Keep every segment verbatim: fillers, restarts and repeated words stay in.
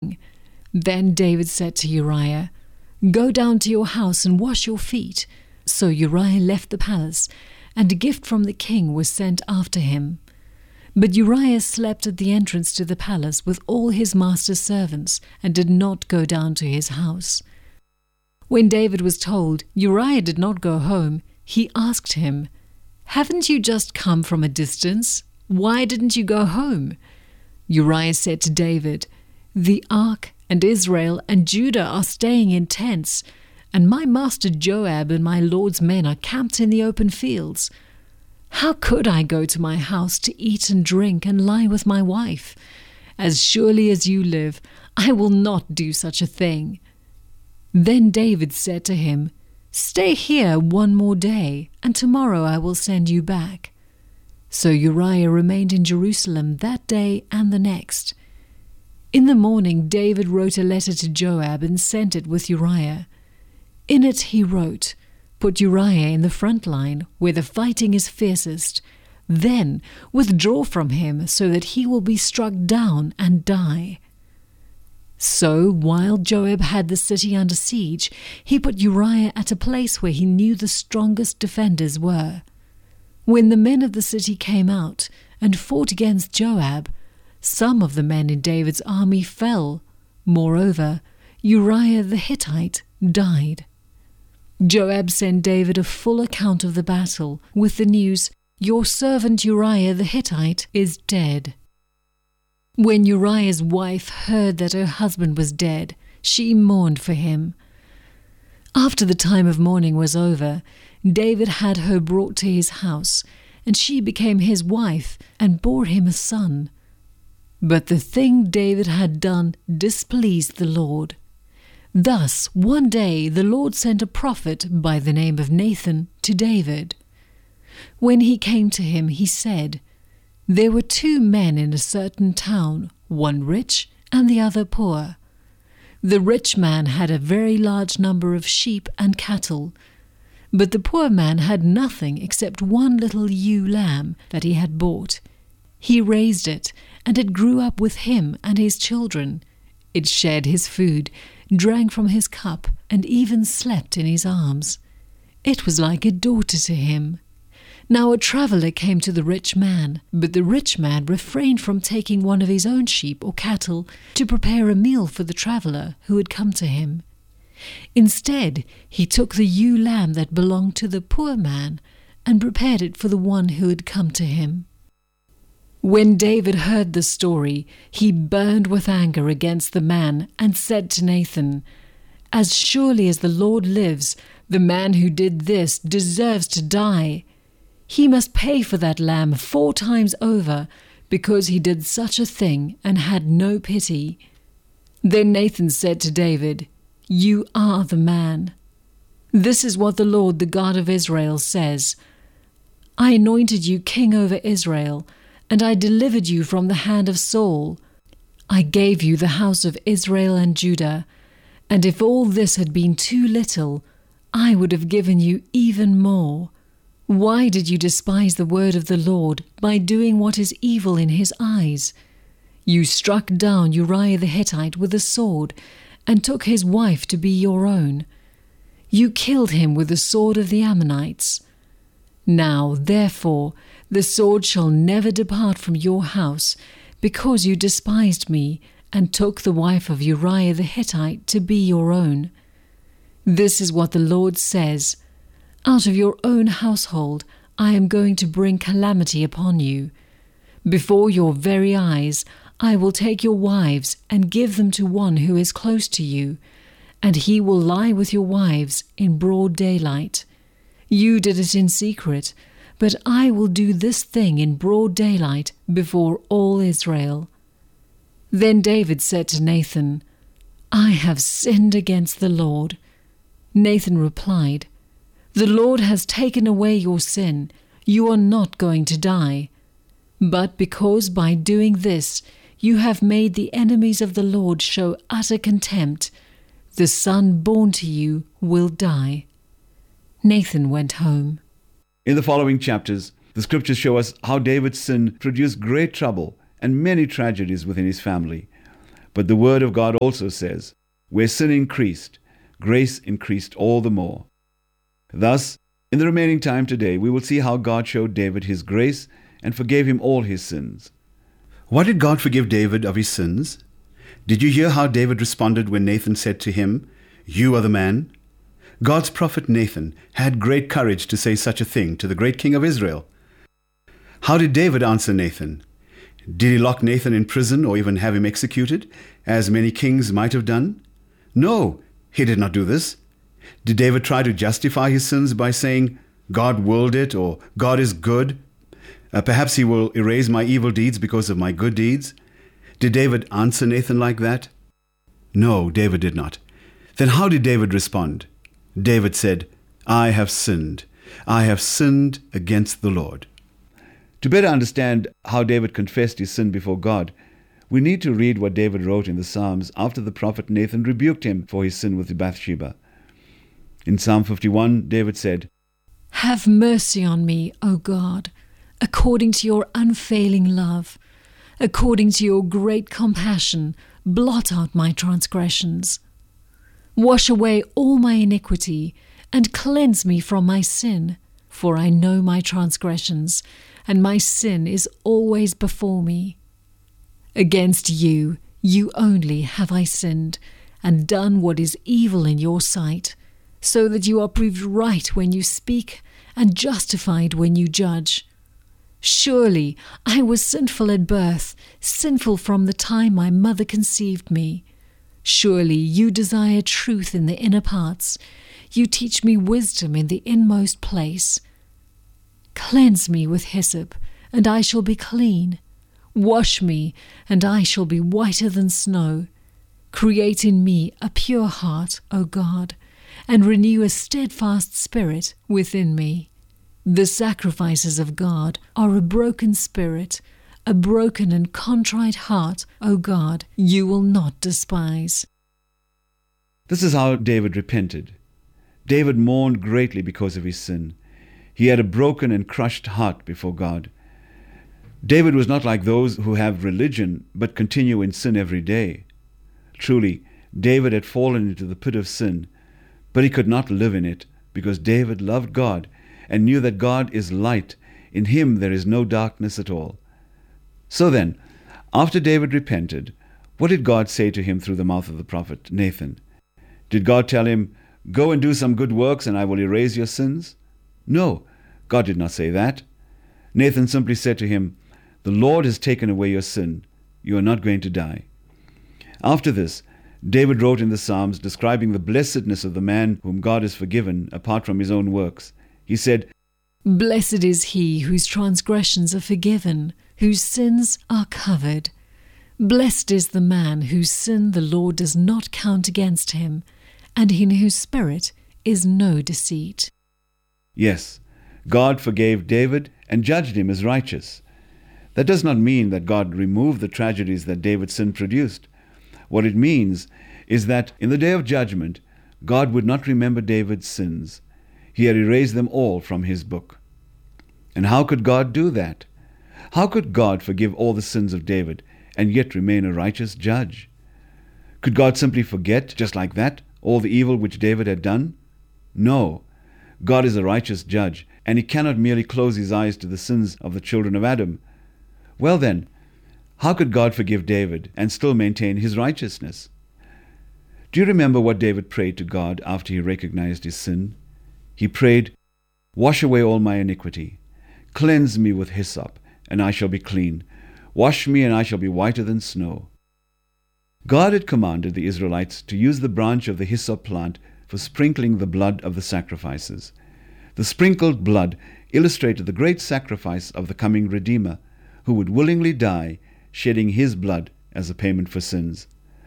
king. Then David said to Uriah, "Go down to your house and wash your feet." So Uriah left the palace, and a gift from the king was sent after him. But Uriah slept at the entrance to the palace with all his master's servants, and did not go down to his house. When David was told Uriah did not go home, he asked him, "Haven't you just come from a distance? Why didn't you go home?" Uriah said to David, "The ark and Israel and Judah are staying in tents, and my master Joab and my lord's men are camped in the open fields. How could I go to my house to eat and drink and lie with my wife? As surely as you live, I will not do such a thing." Then David said to him, "Stay here one more day, and tomorrow I will send you back." So Uriah remained in Jerusalem that day and the next. In the morning David wrote a letter to Joab and sent it with Uriah. In it he wrote, "Put Uriah in the front line, where the fighting is fiercest. Then withdraw from him, so that he will be struck down and die." So, while Joab had the city under siege, he put Uriah at a place where he knew the strongest defenders were. When the men of the city came out and fought against Joab, some of the men in David's army fell. Moreover, Uriah the Hittite died. Joab sent David a full account of the battle, with the news, "Your servant Uriah the Hittite is dead." When Uriah's wife heard that her husband was dead, she mourned for him. After the time of mourning was over, David had her brought to his house, and she became his wife and bore him a son. But the thing David had done displeased the Lord. Thus, one day the Lord sent a prophet by the name of Nathan to David. When he came to him, he said, "There were two men in a certain town, one rich and the other poor. The rich man had a very large number of sheep and cattle, but the poor man had nothing except one little ewe lamb that he had bought. He raised it, and it grew up with him and his children. It shared his food, drank from his cup, and even slept in his arms. It was like a daughter to him. Now a traveller came to the rich man, but the rich man refrained from taking one of his own sheep or cattle to prepare a meal for the traveller who had come to him. Instead, he took the ewe lamb that belonged to the poor man and prepared it for the one who had come to him." When David heard the story, he burned with anger against the man and said to Nathan, "As surely as the Lord lives, the man who did this deserves to die. He must pay for that lamb four times over, because he did such a thing and had no pity." Then Nathan said to David, "You are the man. This is what the Lord, the God of Israel, says. I anointed you king over Israel, and I delivered you from the hand of Saul. I gave you the house of Israel and Judah, and if all this had been too little, I would have given you even more. Why did you despise the word of the Lord by doing what is evil in his eyes? You struck down Uriah the Hittite with a sword, and took his wife to be your own. You killed him with the sword of the Ammonites. Now, therefore, the sword shall never depart from your house, because you despised me, and took the wife of Uriah the Hittite to be your own. This is what the Lord says, out of your own household I am going to bring calamity upon you. Before your very eyes I will take your wives and give them to one who is close to you, and he will lie with your wives in broad daylight. You did it in secret, but I will do this thing in broad daylight before all Israel." Then David said to Nathan, "I have sinned against the Lord." Nathan replied, "The Lord has taken away your sin. You are not going to die. But because by doing this you have made the enemies of the Lord show utter contempt, the son born to you will die." Nathan went home. In the following chapters, the scriptures show us how David's sin produced great trouble and many tragedies within his family. But the word of God also says, where sin increased, grace increased all the more. Thus, in the remaining time today, we will see how God showed David his grace and forgave him all his sins. What did God forgive David of his sins? Did you hear how David responded when Nathan said to him, "You are the man"? God's prophet Nathan had great courage to say such a thing to the great king of Israel. How did David answer Nathan? Did he lock Nathan in prison or even have him executed, as many kings might have done? No, he did not do this. Did David try to justify his sins by saying, "God willed it," or "God is good"? Uh, perhaps he will erase my evil deeds because of my good deeds? Did David answer Nathan like that? No, David did not. Then how did David respond? David said, "I have sinned. I have sinned against the Lord." To better understand how David confessed his sin before God, we need to read what David wrote in the Psalms after the prophet Nathan rebuked him for his sin with Bathsheba. In Psalm fifty-one, David said, "Have mercy on me, O God, according to your unfailing love. According to your great compassion, blot out my transgressions. Wash away all my iniquity, and cleanse me from my sin. For I know my transgressions, and my sin is always before me. Against you, you only have I sinned, and done what is evil in your sight, so that you are proved right when you speak, and justified when you judge. Surely I was sinful at birth, sinful from the time my mother conceived me. Surely you desire truth in the inner parts. You teach me wisdom in the inmost place. Cleanse me with hyssop, and I shall be clean. Wash me, and I shall be whiter than snow. Create in me a pure heart, O God, and renew a steadfast spirit within me. The sacrifices of God are a broken spirit, a broken and contrite heart, O God, you will not despise." This is how David repented. David mourned greatly because of his sin. He had a broken and crushed heart before God. David was not like those who have religion but continue in sin every day. Truly, David had fallen into the pit of sin, but he could not live in it because David loved God and knew that God is light. In him there is no darkness at all. So then, after David repented, what did God say to him through the mouth of the prophet Nathan? Did God tell him, "Go and do some good works and I will erase your sins"? No, God did not say that. Nathan simply said to him, "The Lord has taken away your sin. You are not going to die." After this, David wrote in the Psalms describing the blessedness of the man whom God has forgiven apart from his own works. He said, "Blessed is he whose transgressions are forgiven, whose sins are covered. Blessed is the man whose sin the Lord does not count against him, and in whose spirit is no deceit." Yes, God forgave David and judged him as righteous. That does not mean that God removed the tragedies that David's sin produced. What it means is that in the day of judgment, God would not remember David's sins. He had erased them all from his book. And how could God do that? How could God forgive all the sins of David and yet remain a righteous judge? Could God simply forget, just like that, all the evil which David had done? No. God is a righteous judge, and he cannot merely close his eyes to the sins of the children of Adam. Well then, how could God forgive David and still maintain his righteousness? Do you remember what David prayed to God after he recognized his sin? He prayed, "Wash away all my iniquity. Cleanse me with hyssop, and I shall be clean. Wash me, and I shall be whiter than snow." God had commanded the Israelites to use the branch of the hyssop plant for sprinkling the blood of the sacrifices. The sprinkled blood illustrated the great sacrifice of the coming Redeemer, who would willingly die, shedding his blood as a payment for sins.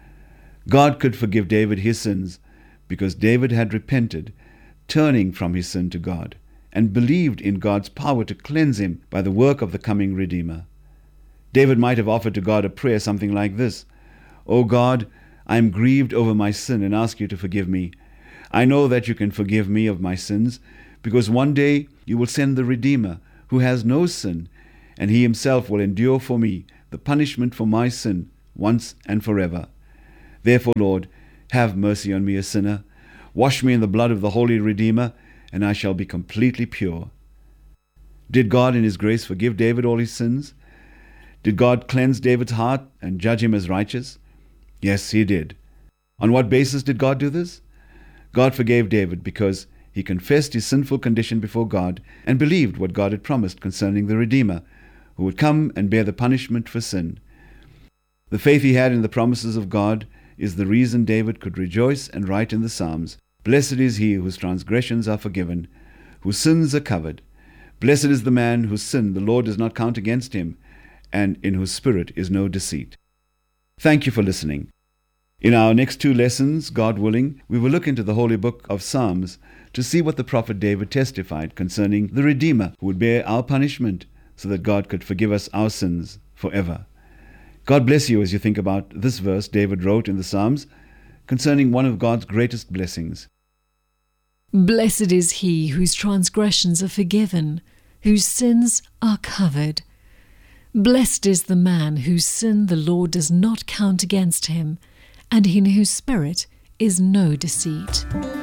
God could forgive David his sins because David had repented, turning from his sin to God, and believed in God's power to cleanse him by the work of the coming Redeemer. David might have offered to God a prayer something like this: "O God, I am grieved over my sin and ask you to forgive me. I know that you can forgive me of my sins, because one day you will send the Redeemer who has no sin, and he himself will endure for me the punishment for my sin once and forever. Therefore, Lord, have mercy on me, a sinner. Wash me in the blood of the Holy Redeemer, and I shall be completely pure. Did God in his grace forgive David all his sins? Did God cleanse David's heart and judge him as righteous? Yes, he did. On what basis did God do this? God forgave David because he confessed his sinful condition before God and believed what God had promised concerning the Redeemer, who would come and bear the punishment for sin. The faith he had in the promises of God is the reason David could rejoice and write in the Psalms, "Blessed is he whose transgressions are forgiven, whose sins are covered. Blessed is the man whose sin the Lord does not count against him, and in whose spirit is no deceit." Thank you for listening. In our next two lessons, God willing, we will look into the holy book of Psalms to see what the prophet David testified concerning the Redeemer who would bear our punishment so that God could forgive us our sins forever. God bless you as you think about this verse David wrote in the Psalms concerning one of God's greatest blessings. Blessed is he whose transgressions are forgiven, whose sins are covered. Blessed is the man whose sin the Lord does not count against him, and in whose spirit is no deceit.